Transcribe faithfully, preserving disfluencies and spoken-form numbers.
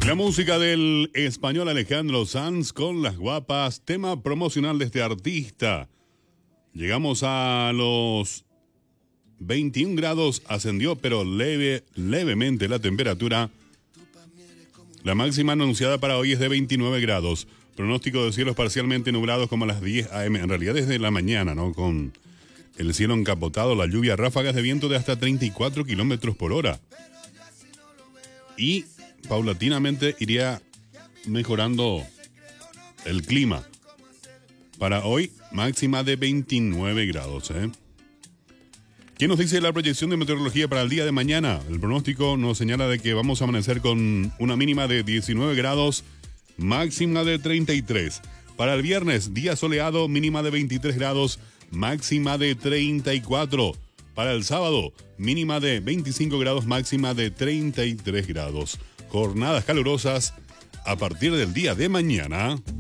La música del español Alejandro Sanz con Las Guapas, tema promocional de este artista. Llegamos a los veintiún grados, ascendió pero leve, levemente la temperatura. La máxima anunciada para hoy es de veintinueve grados. Pronóstico de cielos parcialmente nublados como a las diez a eme, en realidad desde la mañana, ¿no? Con el cielo encapotado, la lluvia, ráfagas de viento de hasta treinta y cuatro kilómetros por hora. Y paulatinamente iría mejorando el clima. Para hoy, máxima de veintinueve grados, ¿eh? ¿Qué nos dice la proyección de meteorología para el día de mañana? El pronóstico nos señala de que vamos a amanecer con una mínima de diecinueve grados, máxima de treinta y tres. Para el viernes, día soleado, mínima de veintitrés grados, máxima de treinta y cuatro. Para el sábado, mínima de veinticinco grados, máxima de treinta y tres grados. Jornadas calurosas a partir del día de mañana.